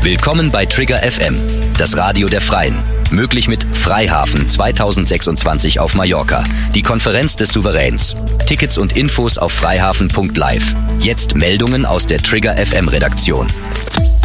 Willkommen bei Trigger FM, das Radio der Freien. Möglich mit Freihafen 2026 auf Mallorca, die Konferenz des Souveräns. Tickets und Infos auf freihafen.live. Jetzt Meldungen aus der Trigger FM Redaktion.